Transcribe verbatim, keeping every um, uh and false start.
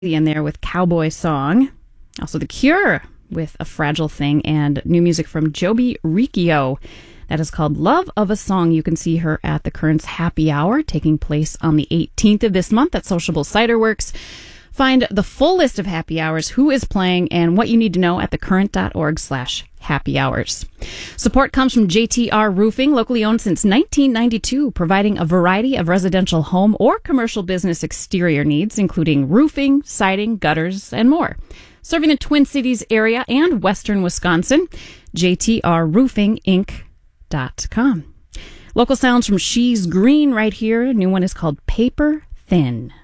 in there with Cowboy Song. Also The Cure with A Fragile Thing, and new music from Joby Riccio. That is called Love of a Song. You can see her at the Currents Happy Hour taking place on the eighteenth of this month at Sociable Cider Works. Find the full list of happy hours, who is playing, and what you need to know at thecurrent.org slash happy hours. Support comes from J T R Roofing, locally owned since nineteen ninety-two, providing a variety of residential home or commercial business exterior needs, including roofing, siding, gutters, and more. Serving the Twin Cities area and western Wisconsin, J T R roofing inc dot com. Local sounds from She's Green right here. A new one is called Paper Thin.